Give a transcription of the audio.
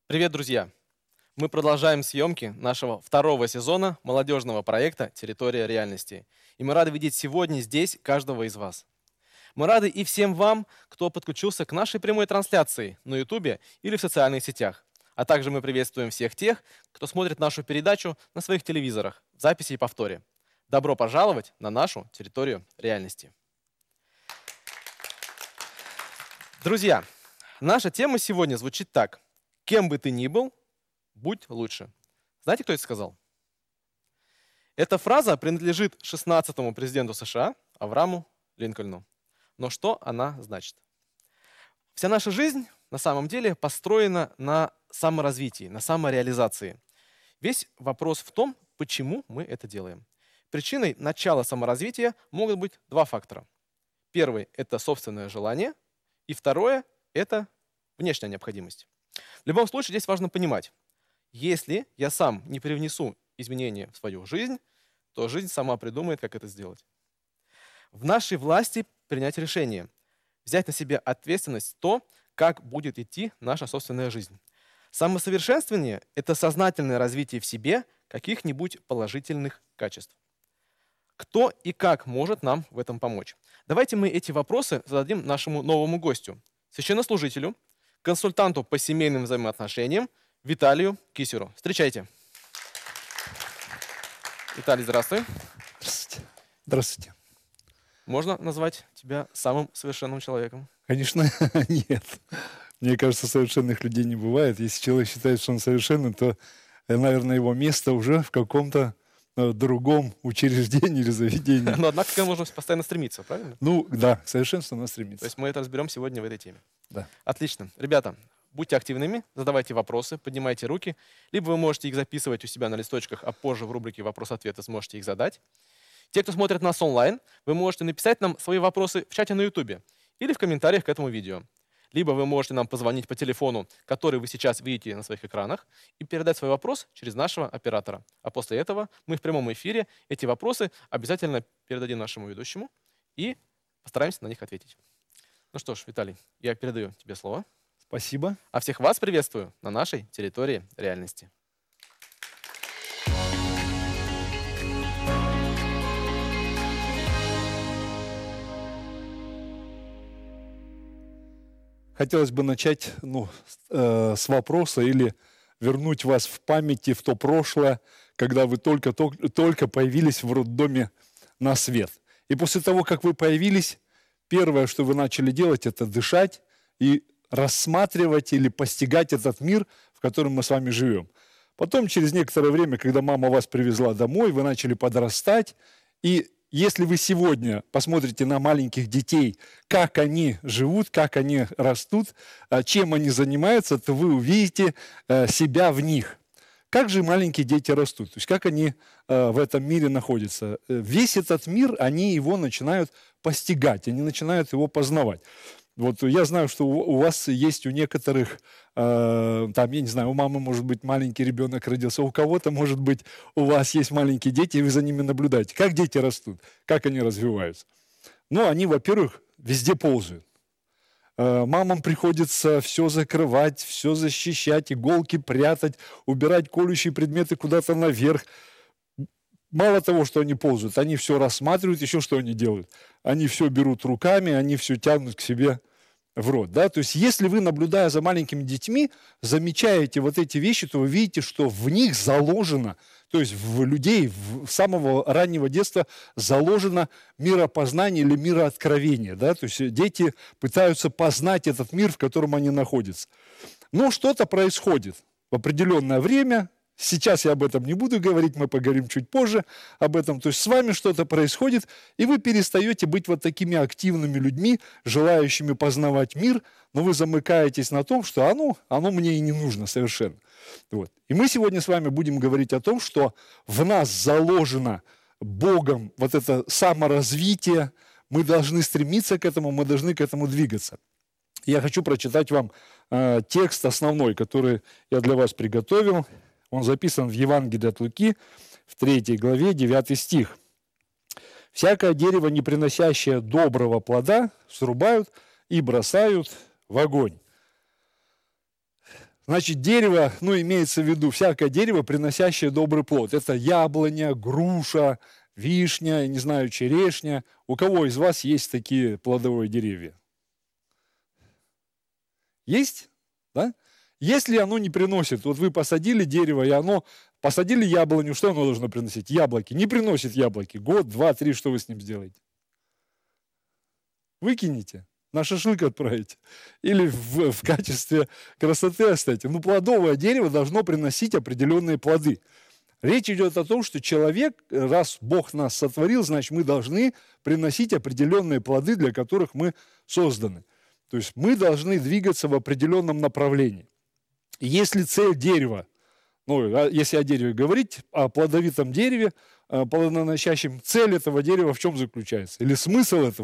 Привет, друзья! Мы продолжаем съемки нашего второго сезона молодежного проекта «Территория реальности». И мы рады видеть сегодня здесь каждого из вас. Мы рады и всем вам, кто подключился к нашей прямой трансляции на YouTube или в социальных сетях. А также мы приветствуем всех тех, кто смотрит нашу передачу на своих телевизорах, в записи и повторе. Добро пожаловать на нашу территорию реальности. Друзья, наша тема сегодня звучит так. Кем бы ты ни был, будь лучше. Знаете, кто это сказал? Эта фраза принадлежит 16-му президенту США Аврааму Линкольну. Но что она значит? Вся наша жизнь на самом деле построена на саморазвитии, на самореализации. Весь вопрос в том, почему мы это делаем. Причиной начала саморазвития могут быть два фактора. Первый– это собственное желание, и второе– это внешняя необходимость. В любом случае здесь важно понимать, если я сам не привнесу изменения в свою жизнь, то жизнь сама придумает, как это сделать. В нашей власти принять решение, взять на себя ответственность то, как будет идти наша собственная жизнь. Самосовершенствование – это сознательное развитие в себе каких-нибудь положительных качеств. Кто и как может нам в этом помочь? Давайте мы эти вопросы зададим нашему новому гостю, священнослужителю, консультанту по семейным взаимоотношениям Виталию Кисеру. Встречайте. Виталий, здравствуй. Здравствуйте. Здравствуйте. Можно назвать тебя самым совершенным человеком? Конечно, нет. Мне кажется, совершенных людей не бывает. Если человек считает, что он совершенный, то, наверное, его место уже в каком-то другом учреждении или заведении. Но однако к этому нужно постоянно стремиться, правильно? Ну, да, к совершенству надо То стремиться. есть мы это разберем сегодня в этой теме. Да. Отлично. Ребята, будьте активными, задавайте вопросы, поднимайте руки. Либо вы можете их записывать у себя на листочках, а позже в рубрике «Вопрос-ответы» сможете их задать. Те, кто смотрит нас онлайн, вы можете написать нам свои вопросы в чате на YouTube или в комментариях к этому видео. Либо вы можете нам позвонить по телефону, который вы сейчас видите на своих экранах, и передать свой вопрос через нашего оператора. А после этого мы в прямом эфире эти вопросы обязательно передадим нашему ведущему и постараемся на них ответить. Ну что ж, Виталий, я передаю тебе слово. Спасибо. А всех вас приветствую на нашей территории реальности. Хотелось бы начать с вопроса или вернуть вас в памяти в то прошлое, когда вы только появились в роддоме на свет. И после того, как вы появились, первое, что вы начали делать, это дышать и рассматривать или постигать этот мир, в котором мы с вами живем. Потом, через некоторое время, когда мама вас привезла домой, вы начали подрастать, и если вы сегодня посмотрите на маленьких детей, как они живут, как они растут, чем они занимаются, то вы увидите себя в них. Как же маленькие дети растут? То есть как они в этом мире находятся? Весь этот мир, они его начинают постигать, они начинают его познавать. Вот я знаю, что у вас есть у некоторых, там, я не знаю, у мамы, может быть, маленький ребенок родился, у кого-то, может быть, у вас есть маленькие дети, и вы за ними наблюдаете. Как дети растут, как они развиваются? Ну, они, во-первых, везде ползают. Мамам приходится все закрывать, все защищать, иголки прятать, убирать колющие предметы куда-то наверх. Мало того, что они ползают, они все рассматривают, еще что они делают? Они все берут руками, они все тянут к себе в рот. Да? То есть если вы, наблюдая за маленькими детьми, замечаете вот эти вещи, то вы видите, что в них заложено, то есть в людей с самого раннего детства заложено миропознание или мирооткровение. Да? То есть дети пытаются познать этот мир, в котором они находятся. Но что-то происходит в определенное время. Сейчас я об этом не буду говорить, мы поговорим чуть позже об этом. То есть с вами что-то происходит, и вы перестаете быть вот такими активными людьми, желающими познавать мир, но вы замыкаетесь на том, что оно мне и не нужно совершенно. Вот. И мы сегодня с вами будем говорить о том, что в нас заложено Богом вот это саморазвитие, мы должны стремиться к этому, мы должны к этому двигаться. Я хочу прочитать вам текст основной, который я для вас приготовил. Он записан в Евангелии от Луки, в 3 главе, 9 стих. «Всякое дерево, не приносящее доброго плода, срубают и бросают в огонь». Значит, дерево, ну, имеется в виду всякое дерево, приносящее добрый плод. Это яблоня, груша, вишня, я не знаю, черешня. У кого из вас есть такие плодовые деревья? Есть? Да? Если оно не приносит, вот вы посадили дерево, и оно, посадили яблоню, что оно должно приносить? Яблоки. Не приносит яблоки. Год, два, три, что вы с ним сделаете? Выкинете? На шашлык отправите. Или в качестве красоты оставите. Ну, плодовое дерево должно приносить определенные плоды. Речь идет о том, что человек, раз Бог нас сотворил, значит, мы должны приносить определенные плоды, для которых мы созданы. То есть мы должны двигаться в определенном направлении. И если цель дерева, ну, если о дереве говорить, о плодовитом дереве, плодоносящем, цель этого дерева в чем заключается? Или смысл этого